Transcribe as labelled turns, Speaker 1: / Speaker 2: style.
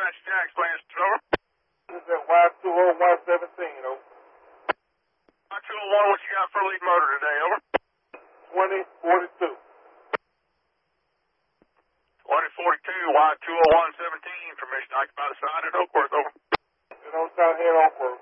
Speaker 1: Dispatch Jack's playing over.
Speaker 2: This is at Y20117, over.
Speaker 1: Y201, what you got for lead motor today, over?
Speaker 2: 2042.
Speaker 1: 2042, Y20117, permission to occupy the side at Oakworth, over.
Speaker 2: You know, trying to head Oakworth.